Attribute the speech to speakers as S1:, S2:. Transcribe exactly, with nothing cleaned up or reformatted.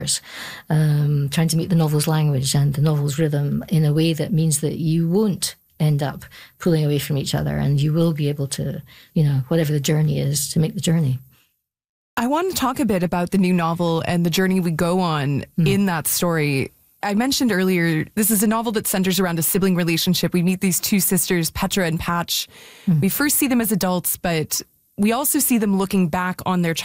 S1: um, trying to meet the novel's language and the novel's rhythm in a way that means that you won't end up pulling away from each other, and you will be able to, you know, whatever the journey is, to make the journey.
S2: I want to talk a bit about the new novel and the journey we go on mm. in that story. I mentioned earlier, this is a novel that centers around a sibling relationship. We meet these two sisters, Petra and Patch. Mm. We first see them as adults, but we also see them looking back on their childhood